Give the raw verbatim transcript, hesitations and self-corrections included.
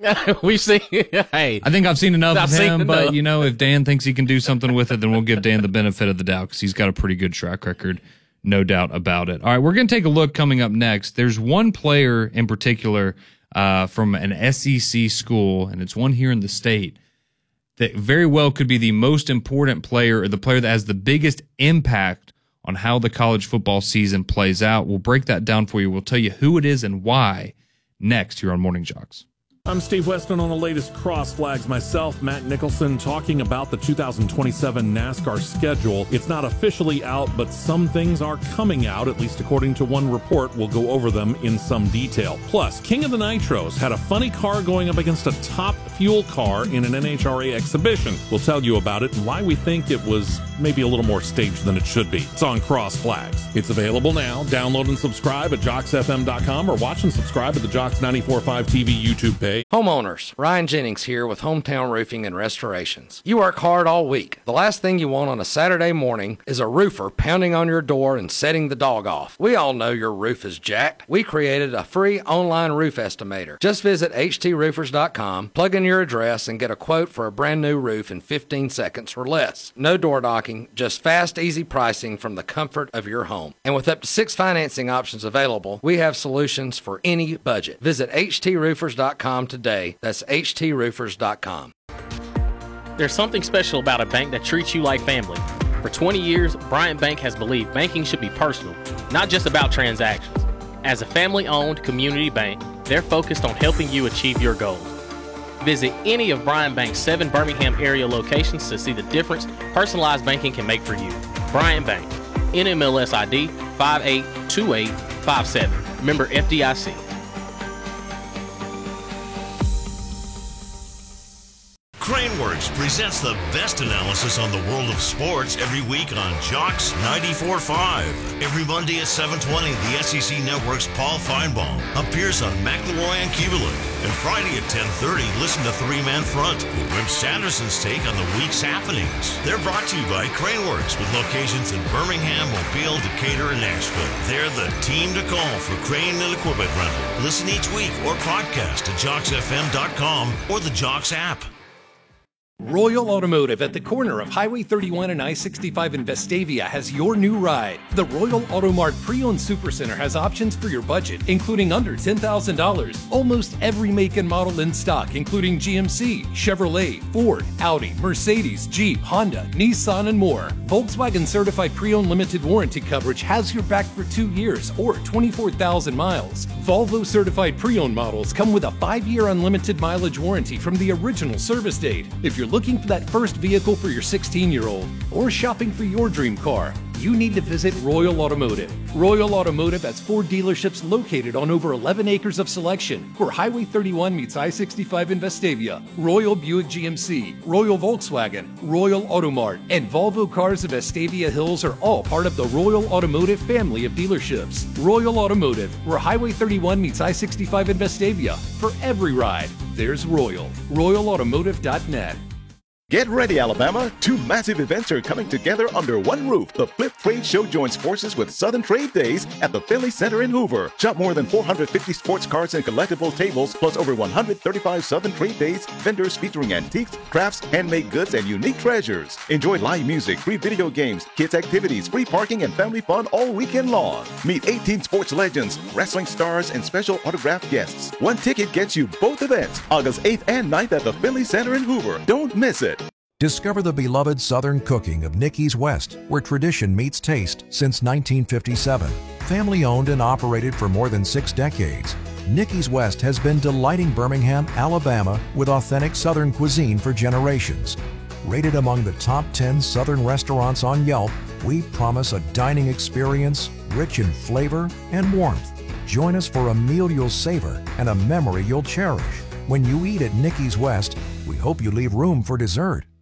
We've seen. Hey, I think I've seen enough I've of him, seen but enough. you know, if Dan thinks he can do something with it, then we'll give Dan the benefit of the doubt because he's got a pretty good track record, no doubt about it. All right, we're going to take a look coming up next. There's one player in particular uh, from an S E C school, and it's one here in the state that very well could be the most important player or the player that has the biggest impact on how the college football season plays out. We'll break that down for you. We'll tell you who it is and why next here on Morning Jocks. I'm Steve Weston on the latest Cross Flags. Myself, Matt Nicholson, talking about the two thousand twenty-seven NASCAR schedule. It's not officially out, but some things are coming out, at least according to one report. We'll go over them in some detail. Plus, King of the Nitros had a funny car going up against a top fuel car in an N H R A exhibition. We'll tell you about it and why we think it was maybe a little more staged than it should be. It's on Cross Flags. It's available now. Download and subscribe at jocks f m dot com or watch and subscribe at the Jocks ninety-four point five T V YouTube page. Homeowners, Ryan Jennings here with Hometown Roofing and Restorations. You work hard all week. The last thing you want on a Saturday morning is a roofer pounding on your door and setting the dog off. We all know your roof is jacked. We created a free online roof estimator. Just visit h t roofers dot com, plug in your address, and get a quote for a brand new roof in fifteen seconds or less. No door knocking, just fast, easy pricing from the comfort of your home. And with up to six financing options available, we have solutions for any budget. Visit h t roofers dot com today. That's h t roofers dot com. There's something special about a bank that treats you like family. For twenty years, Bryant Bank has believed banking should be personal, not just about transactions. As a family-owned community bank, they're focused on helping you achieve your goals. Visit any of Bryant Bank's seven Birmingham area locations to see the difference personalized banking can make for you. Bryant Bank, N M L S I D five eight two eight five seven. Member F D I C. Craneworks presents the best analysis on the world of sports every week on Jocks ninety-four point five. Every Monday at seven twenty, the S E C Network's Paul Feinbaum appears on McElroy and Keeverlund. And Friday at ten thirty, listen to Three Man Front with Wimp Sanderson's take on the week's happenings. They're brought to you by Craneworks with locations in Birmingham, Mobile, Decatur, and Nashville. They're the team to call for crane and equipment rental. Listen each week or podcast at jocks f m dot com or the Jocks app. Royal Automotive at the corner of Highway thirty-one and I sixty-five in Vestavia has your new ride. The Royal Auto Mart Pre-Owned Supercenter has options for your budget, including under ten thousand dollars. Almost every make and model in stock, including G M C, Chevrolet, Ford, Audi, Mercedes, Jeep, Honda, Nissan, and more. Volkswagen Certified Pre-Owned Limited Warranty coverage has your back for two years or twenty-four thousand miles. Volvo Certified Pre-Owned models come with a five-year unlimited mileage warranty from the original service date. If you're looking for that first vehicle for your sixteen-year-old or shopping for your dream car, you need to visit Royal Automotive. Royal Automotive has four dealerships located on over eleven acres of selection where Highway thirty-one meets I sixty-five in Vestavia. Royal Buick G M C, Royal Volkswagen, Royal Automart, and Volvo Cars of Vestavia Hills are all part of the Royal Automotive family of dealerships. Royal Automotive, where Highway thirty-one meets I sixty-five in Vestavia. For every ride, there's Royal. royal automotive dot net. Get ready, Alabama! Two massive events are coming together under one roof. The Flip Trade Show joins forces with Southern Trade Days at the Finley Center in Hoover. Shop more than four hundred fifty sports cards and collectible tables, plus over one hundred thirty-five Southern Trade Days vendors featuring antiques, crafts, handmade goods, and unique treasures. Enjoy live music, free video games, kids activities, free parking, and family fun all weekend long. Meet eighteen sports legends, wrestling stars, and special autographed guests. One ticket gets you both events, August eighth and ninth at the Finley Center in Hoover. Don't miss it. Discover the beloved Southern cooking of Nicky's West, where tradition meets taste since nineteen fifty-seven. Family owned and operated for more than six decades, Nicky's West has been delighting Birmingham, Alabama with authentic Southern cuisine for generations. Rated among the top ten Southern restaurants on Yelp, we promise a dining experience rich in flavor and warmth. Join us for a meal you'll savor and a memory you'll cherish. When you eat at Nicky's West, we hope you leave room for dessert.